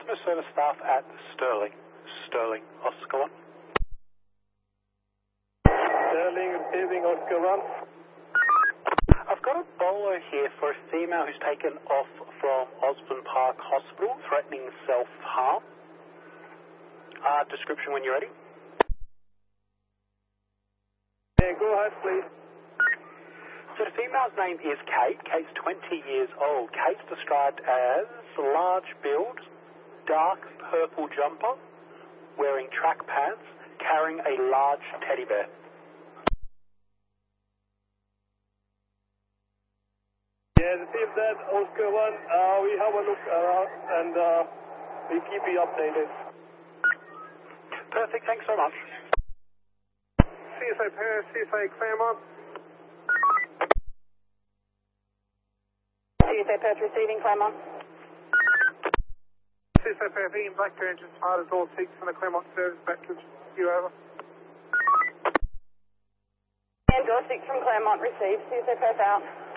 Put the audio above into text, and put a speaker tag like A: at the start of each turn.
A: customer service staff at Sterling. Sterling, Oscar 1.
B: Sterling, receiving Oscar 1.
A: I've got a bolo here for a female who's taken off from Osborne Park Hospital, threatening self-harm. Description when you're ready.
B: Yeah, go ahead, please.
A: So the female's name is Kate. Kate's 20 years old. Kate's described as large build, dark purple jumper, wearing track pants, carrying a large teddy bear.
B: Yeah, received that, Oscar 1. We have a look around and we keep you updated.
A: Perfect, thanks so much.
B: CSA Claremont.
C: CSA Perth receiving Claremont.
B: CSA Perth, Ian Blackburn, engine smart as all 6 from the Claremont service back to you, over.
C: And door 6 from Claremont received. CSA Perth out.